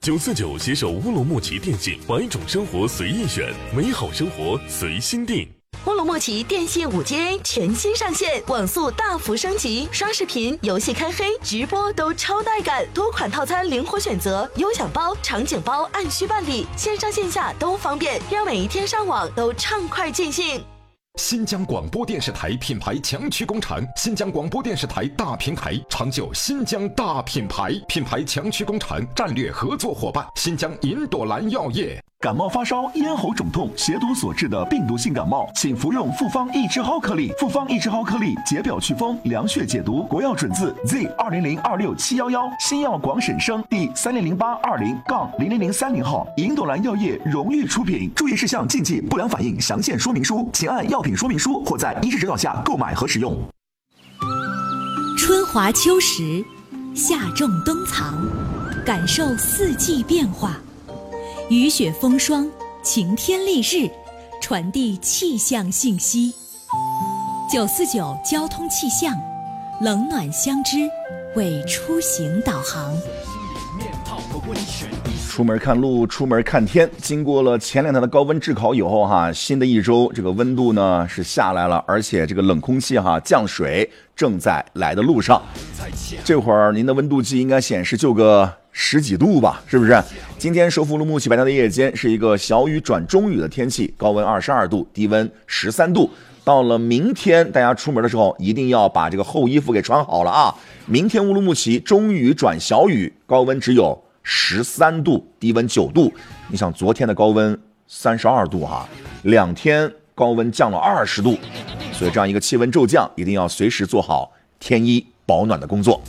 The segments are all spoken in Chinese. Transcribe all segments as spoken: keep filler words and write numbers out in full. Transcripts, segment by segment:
九四九携手乌鲁木齐电信，百种生活随意选，美好生活随心定。 乌鲁木齐电信 五 G A 全新上线，网速大幅升级，刷视频、游戏开黑、直播都超带感，多款套餐灵活选择，优享包、场景包按需办理，线上线下都方便，让每一天上网都畅快尽兴。 新疆广播电视台品牌强驱工厂，新疆广播电视台大平台，长久新疆大品牌，品牌强驱工厂战略合作伙伴，新疆银朵兰药业。 感冒发烧、咽喉肿痛、血毒所致的病毒性感冒，请服用复方益智蒿颗粒。复方益智蒿颗粒解表祛风、凉血解毒，国药准字 Z 二零零二六七幺幺，新药广审生第三零零八二零杠零零零三零号，银朵兰药业荣誉出品。注意事项、禁忌、不良反应详见说明书，请按药品说明书或在医师指导下购买和使用。 春华秋实，夏种冬藏，感受四季变化。雨雪风霜，晴天丽日，传递气象信息。九四九交通气象，冷暖相知，为出行导航。 出门看路，出门看天。经过了前两天的高温炙烤以后哈，新的一周这个温度呢是下来了，而且这个冷空气哈降水正在来的路上。这会儿您的温度计应该显示就个十几度吧，是不是？今天首府乌鲁木齐白天的夜间是一个小雨转中雨的天气，高温二十二度，低温十三度。到了明天，大家出门的时候一定要把这个厚衣服给穿好了啊！明天乌鲁木齐中雨转小雨，高温只有十三度，低温九度。你想昨天的高温三十二度哈，两天高温降了二十度，所以这样一个气温骤降，一定要随时做好添衣保暖的工作。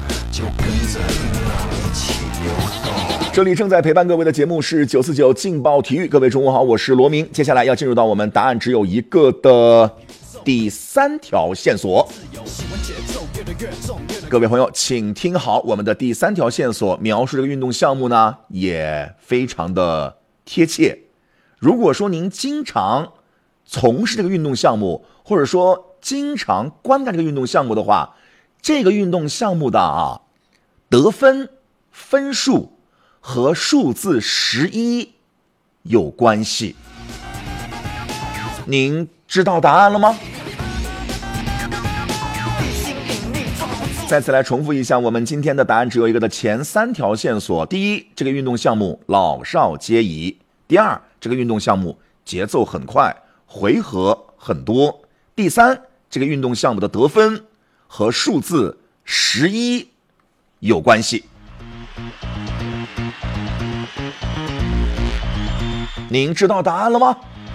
这里正在陪伴各位的节目是九四九劲爆体育，各位中午好，我是罗明。接下来要进入到我们答案只有一个的第三条线索。各位朋友请听好，我们的第三条线索描述这个运动项目呢也非常的贴切。如果说您经常从事这个运动项目，或者说经常观看这个运动项目的话，这个运动项目的啊得分分数和数字十一有关系。您知道答案了吗？再次来重复一下我们今天的答案只有一个的前三条线索。第一，这个运动项目老少皆宜。第二，这个运动项目节奏很快，回合很多。第三，这个运动项目的得分和数字十一有关系。您知道答案了吗？